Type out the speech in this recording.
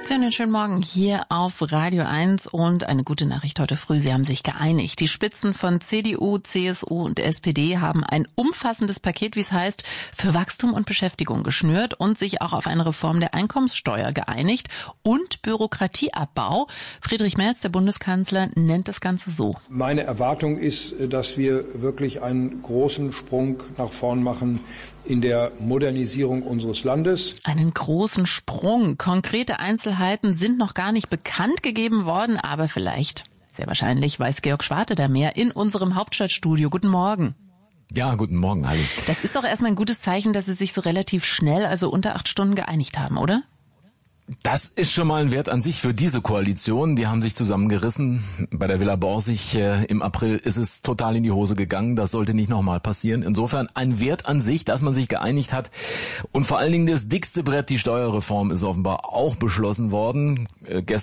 Einen schönen Morgen hier auf Radio 1 und eine gute Nachricht heute früh. Sie haben sich geeinigt. Die Spitzen von CDU, CSU und SPD haben ein umfassendes Paket, wie es heißt, für Wachstum und Beschäftigung geschnürt und sich auch auf eine Reform der Einkommenssteuer geeinigt und Bürokratieabbau. Friedrich Merz, der Bundeskanzler, nennt das Ganze so. Meine Erwartung ist, dass wir wirklich einen großen Sprung nach vorn machen in der Modernisierung unseres Landes. Einen großen Sprung. Konkrete Einzelheiten sind noch gar nicht bekannt gegeben worden, aber vielleicht, sehr wahrscheinlich, weiß Georg Schwarte da mehr in unserem Hauptstadtstudio. Guten Morgen. Ja, guten Morgen, hallo. Das ist doch erstmal ein gutes Zeichen, dass Sie sich so relativ schnell, also unter 8 Stunden geeinigt haben, oder? Das ist schon mal ein Wert an sich für diese Koalition. Die haben sich zusammengerissen. Bei der Villa Borsig im April ist es total in die Hose gegangen. Das sollte nicht nochmal passieren. Insofern ein Wert an sich, dass man sich geeinigt hat. Und vor allen Dingen das dickste Brett, die Steuerreform, ist offenbar auch beschlossen worden.